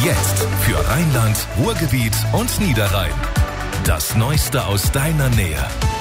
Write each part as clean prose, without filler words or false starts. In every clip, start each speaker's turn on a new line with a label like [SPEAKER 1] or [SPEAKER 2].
[SPEAKER 1] Jetzt für Rheinland, Ruhrgebiet und Niederrhein. Das Neueste aus deiner Nähe.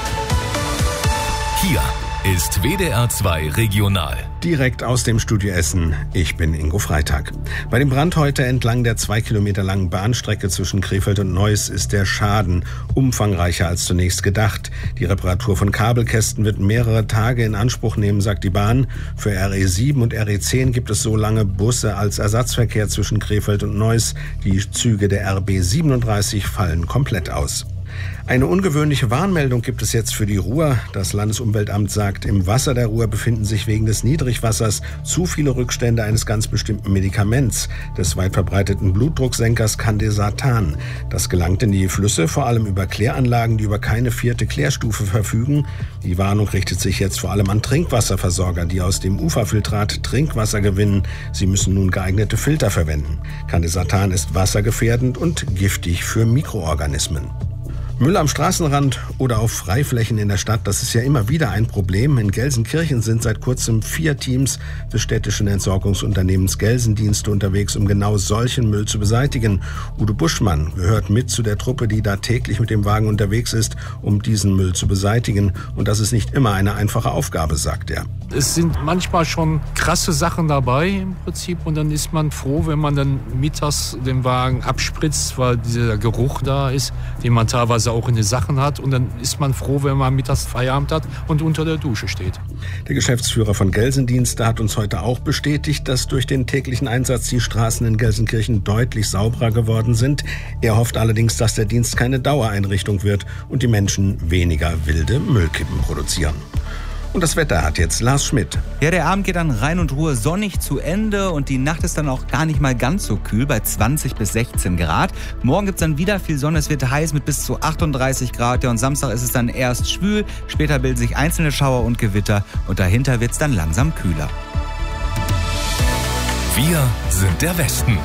[SPEAKER 1] Hier ist WDR 2 Regional.
[SPEAKER 2] Direkt aus dem Studio Essen. Ich bin Ingo Freitag. Bei dem Brand heute entlang der 2 Kilometer langen Bahnstrecke zwischen Krefeld und Neuss ist der Schaden umfangreicher als zunächst gedacht. Die Reparatur von Kabelkästen wird mehrere Tage in Anspruch nehmen, sagt die Bahn. Für RE7 und RE10 gibt es so lange Busse als Ersatzverkehr zwischen Krefeld und Neuss. Die Züge der RB 37 fallen komplett aus. Eine ungewöhnliche Warnmeldung gibt es jetzt für die Ruhr. Das Landesumweltamt sagt, im Wasser der Ruhr befinden sich wegen des Niedrigwassers zu viele Rückstände eines ganz bestimmten Medikaments, des weit verbreiteten Blutdrucksenkers Candesartan. Das gelangt in die Flüsse, vor allem über Kläranlagen, die über keine 4. Klärstufe verfügen. Die Warnung richtet sich jetzt vor allem an Trinkwasserversorger, die aus dem Uferfiltrat Trinkwasser gewinnen. Sie müssen nun geeignete Filter verwenden. Candesartan ist wassergefährdend und giftig für Mikroorganismen. Müll am Straßenrand oder auf Freiflächen in der Stadt, das ist ja immer wieder ein Problem. In Gelsenkirchen sind seit kurzem 4 Teams des städtischen Entsorgungsunternehmens Gelsendienste unterwegs, um genau solchen Müll zu beseitigen. Udo Buschmann gehört mit zu der Truppe, die da täglich mit dem Wagen unterwegs ist, um diesen Müll zu beseitigen. Und das ist nicht immer eine einfache Aufgabe, sagt er.
[SPEAKER 3] Es sind manchmal schon krasse Sachen dabei im Prinzip und dann ist man froh, wenn man dann mittags den Wagen abspritzt, weil dieser Geruch da ist, den man teilweise auch in den Sachen hat, und dann ist man froh, wenn man mittags Feierabend hat und unter der Dusche steht.
[SPEAKER 2] Der Geschäftsführer von Gelsendienste hat uns heute auch bestätigt, dass durch den täglichen Einsatz die Straßen in Gelsenkirchen deutlich sauberer geworden sind. Er hofft allerdings, dass der Dienst keine Dauereinrichtung wird und die Menschen weniger wilde Müllkippen produzieren. Und das Wetter hat jetzt Lars Schmidt.
[SPEAKER 4] Ja, der Abend geht an Rhein und Ruhr sonnig zu Ende und die Nacht ist dann auch gar nicht mal ganz so kühl, bei 20 bis 16 Grad. Morgen gibt es dann wieder viel Sonne, es wird heiß mit bis zu 38 Grad. Ja, und Samstag ist es dann erst schwül, später bilden sich einzelne Schauer und Gewitter und dahinter wird es dann langsam kühler.
[SPEAKER 1] Wir sind der Westen.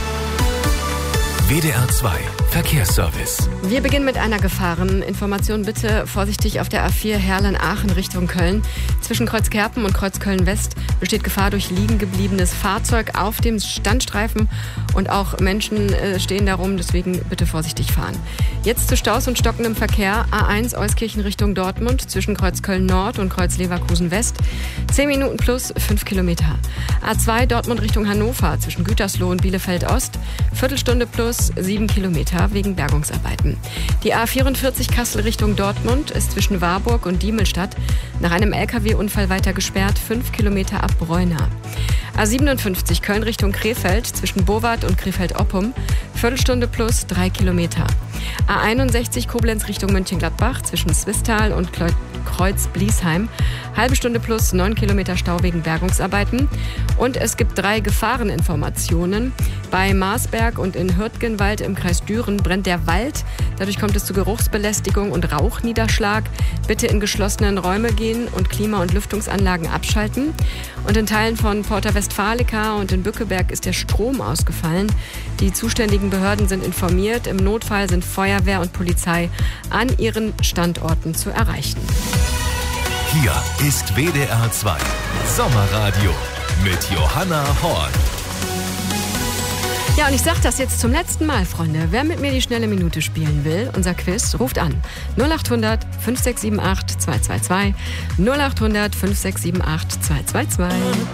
[SPEAKER 1] WDR 2 Verkehrsservice.
[SPEAKER 5] Wir beginnen mit einer Gefahreninformation. Bitte vorsichtig auf der A4 Herlen-Aachen Richtung Köln. Zwischen Kreuzkerpen und Kreuzköln-West besteht Gefahr durch liegen gebliebenes Fahrzeug auf dem Standstreifen und auch Menschen stehen darum, deswegen bitte vorsichtig fahren. Jetzt zu Staus und stockendem Verkehr. A1 Euskirchen Richtung Dortmund zwischen Kreuzköln Nord und Kreuz Leverkusen West. 10 Minuten plus 5 Kilometer. A2 Dortmund Richtung Hannover zwischen Gütersloh und Bielefeld Ost. Viertelstunde plus 7 Kilometer wegen Bergungsarbeiten. Die A44 Kassel Richtung Dortmund ist zwischen Warburg und Diemelstadt nach einem LKW-Unfall weiter gesperrt, 5 Kilometer ab Breuna. A57 Köln Richtung Krefeld zwischen Bowart und Krefeld-Oppum, Viertelstunde plus 3 Kilometer. A61 Koblenz Richtung Mönchengladbach zwischen Swisttal und Kreuz-Bliesheim, halbe Stunde plus 9 Kilometer Stau wegen Bergungsarbeiten. Und es gibt 3 Gefahreninformationen. Bei Marsberg und in Hürtgenwald im Kreis Düren brennt der Wald. Dadurch kommt es zu Geruchsbelästigung und Rauchniederschlag. Bitte in geschlossenen Räume gehen und Klima- und Lüftungsanlagen abschalten. Und in Teilen von Porta Westfalica und in Bückeberg ist der Strom ausgefallen. Die zuständigen Behörden sind informiert. Im Notfall sind Feuerwehr und Polizei an ihren Standorten zu erreichen.
[SPEAKER 1] Hier ist WDR 2 Sommerradio mit Johanna Horn.
[SPEAKER 5] Ja, und ich sage das jetzt zum letzten Mal, Freunde. Wer mit mir die schnelle Minute spielen will, unser Quiz, ruft an. 0800 5678 222. 0800 5678 222.